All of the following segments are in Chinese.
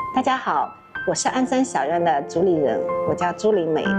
大家好，我是鞍山小院的主理人，我叫朱玲美。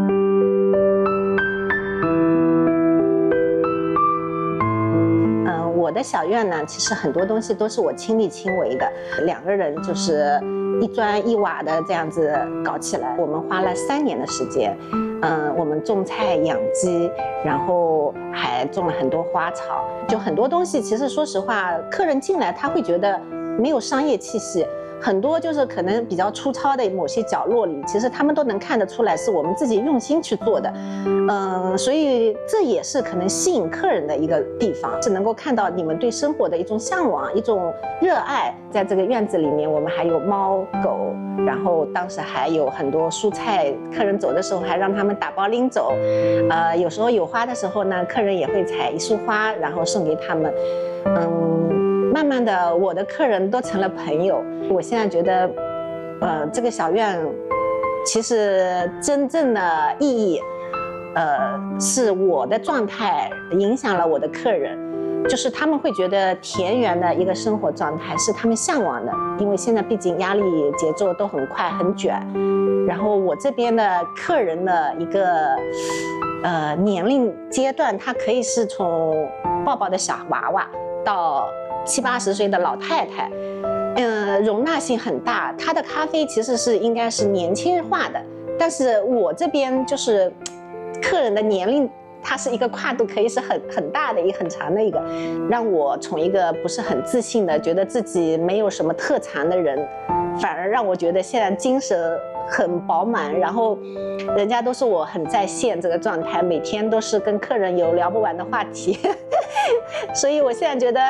我的小院呢，其实很多东西都是我亲力亲为的，2个人就是一砖一瓦的这样子搞起来，我们花了3年的时间。我们种菜养鸡，然后还种了很多花草，就很多东西其实说实话，客人进来他会觉得没有商业气息。很多就是可能比较粗糙的某些角落里，其实他们都能看得出来是我们自己用心去做的，所以这也是可能吸引客人的一个地方，是能够看到你们对生活的一种向往，一种热爱。在这个院子里面，我们还有猫狗，然后当时还有很多蔬菜，客人走的时候还让他们打包拎走，有时候有花的时候呢，客人也会采一束花，然后送给他们，慢慢的，我的客人都成了朋友。我现在觉得，这个小院其实真正的意义，是我的状态影响了我的客人，就是他们会觉得田园的一个生活状态是他们向往的，因为现在毕竟压力节奏都很快很卷，然后我这边的客人的一个年龄阶段，他可以是从抱抱的小娃娃到70、80岁的老太太，容纳性很大。他的咖啡其实是应该是年轻化的，但是我这边就是客人的年龄，它是一个跨度可以是很大的很长的一个，让我从一个不是很自信的，觉得自己没有什么特长的人，反而让我觉得现在精神很饱满，然后人家都说我很在线这个状态，每天都是跟客人有聊不完的话题所以我现在觉得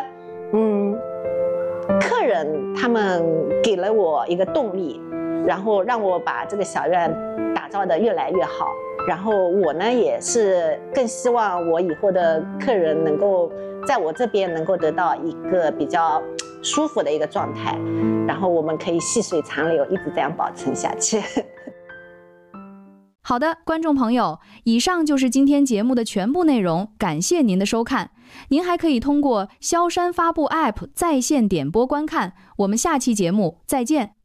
客人他们给了我一个动力，然后让我把这个小院打造得越来越好，然后我呢也是更希望我以后的客人能够在我这边能够得到一个比较舒服的一个状态，然后我们可以细水长流，一直这样保存下去好的，观众朋友，以上就是今天节目的全部内容，感谢您的收看。您还可以通过萧山发布 App 在线点播观看，我们下期节目再见。